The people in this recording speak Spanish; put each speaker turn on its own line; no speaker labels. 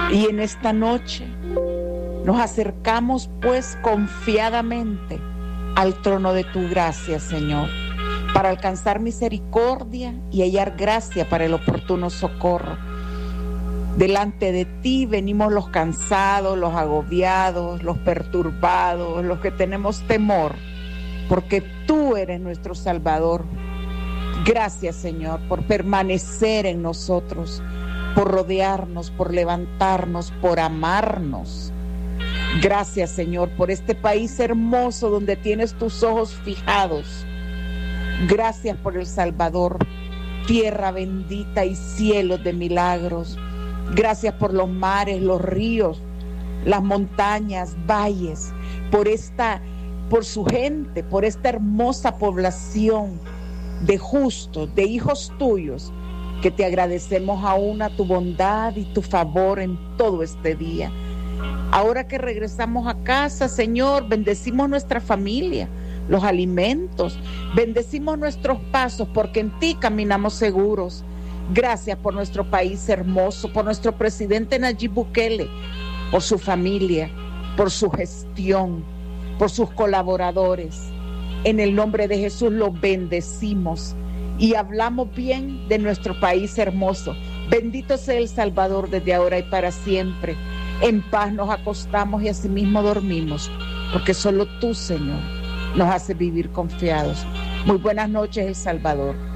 Y en esta noche nos acercamos pues confiadamente al trono de tu gracia, Señor, para alcanzar misericordia y hallar gracia para el oportuno socorro. Delante de ti venimos los cansados, los agobiados, los perturbados, los que tenemos temor, porque tú eres nuestro Salvador. Gracias, Señor, por permanecer en nosotros, por rodearnos, por levantarnos, por amarnos. Gracias, Señor, por este país hermoso donde tienes tus ojos fijados. Gracias por El Salvador, tierra bendita y cielos de milagros. Gracias por los mares, los ríos, las montañas, valles, por su gente, por esta hermosa población de justos, de hijos tuyos, que te agradecemos aún a tu bondad y tu favor en todo este día. Ahora que regresamos a casa, Señor, bendecimos nuestra familia, los alimentos, bendecimos nuestros pasos, porque en ti caminamos seguros. Gracias por nuestro país hermoso, por nuestro presidente Nayib Bukele, por su familia, por su gestión, por sus colaboradores. En el nombre de Jesús los bendecimos y hablamos bien de nuestro país hermoso. Bendito sea El Salvador desde ahora y para siempre. En paz nos acostamos y asimismo dormimos, porque solo tú, Señor, nos hace vivir confiados. Muy buenas noches, El Salvador.